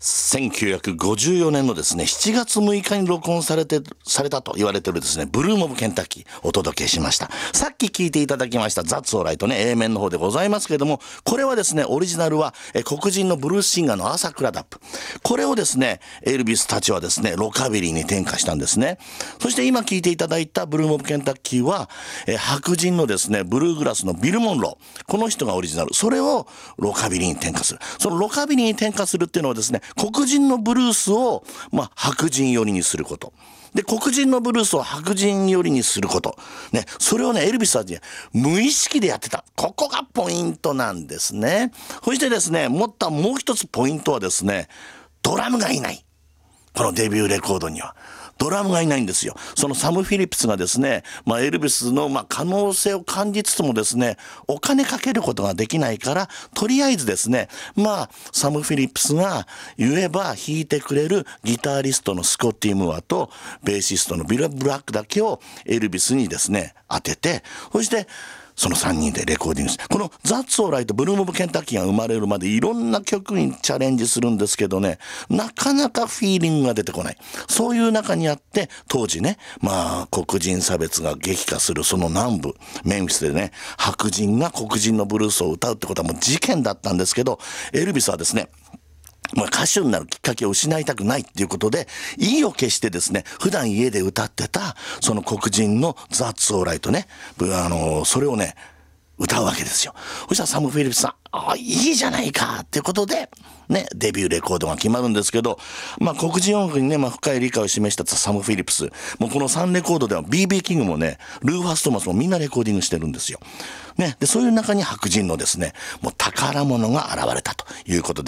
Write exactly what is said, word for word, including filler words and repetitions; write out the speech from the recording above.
せんきゅうひゃくごじゅうよねんのですねしちがつむいかに録音されてされたと言われているですねブルームオブケンタッキーお届けしました。さっき聞いていただきましたザッツオーライとね A 面の方でございますけれども、これはですねオリジナルはえ黒人のブルースシンガーのアーサー・クラダップ、これをですねエルビスたちはですねロカビリーに転化したんですね。そして今聞いていただいたブルームオブケンタッキーはえ白人のですねブルーグラスのビル・モンロー、この人がオリジナル、それをロカビリーに転化する。そのロカビリーに転化するっていうのはですね黒人のブルースを、まあ、白人寄りにすることで、黒人のブルースを白人寄りにすること、ね、それをねエルビスは、ね、無意識でやってた。ここがポイントなんですね。そしてですねもっともう一つポイントはですねドラムがいない。このデビューレコードにはドラムがいないんですよ。そのサム・フィリップスがですね、まあ、エルビスのまあ可能性を感じつつもですねお金かけることができないから、とりあえずですねまあサム・フィリップスが言えば弾いてくれるギタリストのスコッティ・ムーアとベーシストのビル・ブラックだけをエルビスにですね当てて、そしてそのさんにんでレコーディングして、このザッツオーライとブルームオブケンタッキーが生まれるまでいろんな曲にチャレンジするんですけどね、なかなかフィーリングが出てこない。そういう中にあって当時ね、まあ黒人差別が激化するその南部メンフィスでね白人が黒人のブルースを歌うってことはもう事件だったんですけど、エルビスはですねまあ、歌手になるきっかけを失いたくないっていうことで意を決してですね普段家で歌ってたその黒人のザッツオーライとねあのそれをね歌うわけですよ。そしたらサム・フィリップスさん、あいいじゃないかっていうことでねデビューレコードが決まるんですけど、まあ黒人音楽にね、まあ、深い理解を示したサム・フィリップス、もうこのさんレコードでは ビービー キングもねルーファース・トーマスもみんなレコーディングしてるんですよ。ね、でそういう中に白人のですねもう宝物が現れたということで